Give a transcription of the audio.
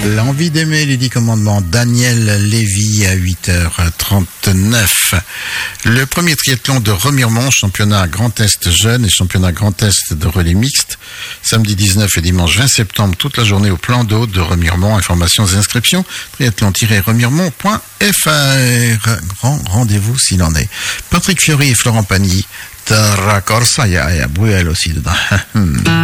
L'envie d'aimer les 10 commandements, Daniel Lévy à 8h39. Le premier triathlon de Remiremont, championnat Grand Est jeune et championnat Grand Est de relais mixte, samedi 19 et dimanche 20 septembre, toute la journée au plan d'eau de Remiremont. Informations et inscriptions, triathlon-remiremont.fr. Grand rendez-vous s'il en est. Patrick Fiori et Florent Pagny, Terra Corsa, il y a Bruel aussi dedans.